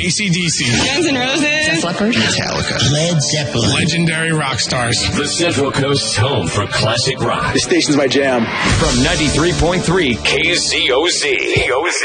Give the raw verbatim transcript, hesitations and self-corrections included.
A C D C. Guns N' Roses. Def Leppard. Metallica. Led Zeppelin. Legendary rock stars. The Central Coast's home for classic rock. This station's my jam. From ninety-three point three K Z O Z.